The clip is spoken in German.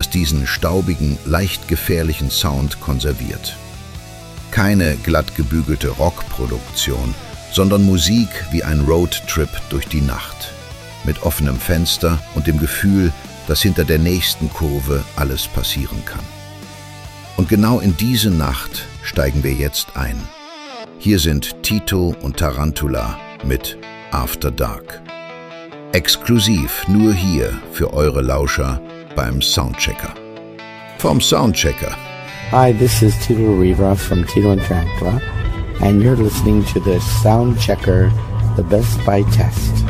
was diesen staubigen, leicht gefährlichen Sound konserviert. Keine glatt gebügelte Rockproduktion, sondern Musik wie ein Roadtrip durch die Nacht. Mit offenem Fenster und dem Gefühl, dass hinter der nächsten Kurve alles passieren kann. Und genau in diese Nacht steigen wir jetzt ein. Hier sind Tito und Tarantula mit After Dark. Exklusiv nur hier für eure Lauscher beim Soundchecker. Vom Soundchecker. Hi, this is Tito Riva from Tito and Tarantula, and you're listening to the Soundchecker, the Best by Test.